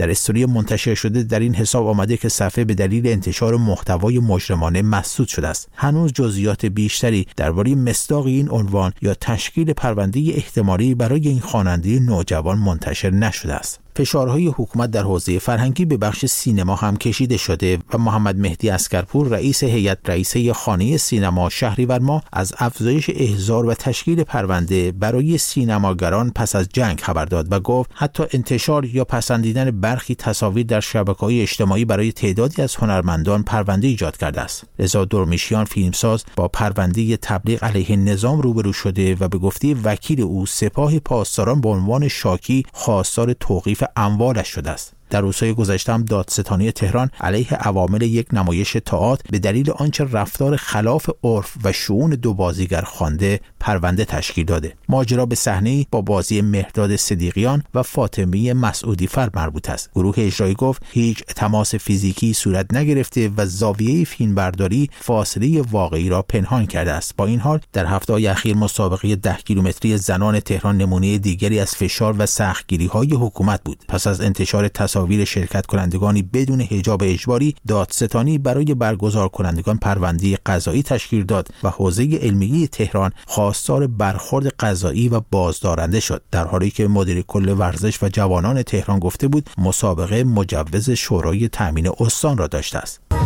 در استوری منتشر شده در این حساب آمده که صفحه به دلیل انتشار محتوای مجرمانه مسدود شده است. هنوز جزئیات بیشتری درباره مصداق این عنوان یا تشکیل پرونده احتمالی برای این خواننده نوجوان منتشر نشده است. فشارهای حکومت در حوزه فرهنگی به بخش سینما هم کشیده شده و محمد مهدی عسکرپور رئیس هیئت رئیسه خانه سینما شهریورماه از افزایش احضار و تشکیل پرونده برای سینماگران پس از جنگ خبر داد و گفت حتی انتشار یا پسندیدن برخی تصاویر در شبکه‌های اجتماعی برای تعدادی از هنرمندان پرونده ایجاد کرده است. رضا درمیشیان فیلمساز با پرونده تبلیغ علیه نظام روبرو شده و به گفته وکیل او سپاه پاسداران به عنوان شاکی خواستار توقیف اموالش شده است. در روزهای گذشته هم دادستانی تهران علیه عوامل یک نمایش تئاتر به دلیل آنچه رفتار خلاف عرف و شؤون دو بازیگر خوانده پرونده تشکیل داده. ماجرا به صحنه‌ای با بازی مهرداد صدیقیان و فاطمه مسعودی فر مربوط است. گروه اجرایی گفت هیچ تماس فیزیکی صورت نگرفته و زاویه فیلمبرداری فاصله واقعی را پنهان کرده است. با این حال در هفته‌های اخیر مسابقه 10 کیلومتری زنان تهران نمونه دیگری از فشار و سختگیری‌های حکومت بود. پس از انتشار تصاویر شرکت کنندگانی بدون حجاب اجباری، دادستانی برای برگزار کنندگان پرونده قضایی تشکیل داد و حوزه علمیه تهران خواستار برخورد قضایی و بازدارنده شد، در حالی که مدیر کل ورزش و جوانان تهران گفته بود مسابقه مجوز شورای تامین استان را داشته است.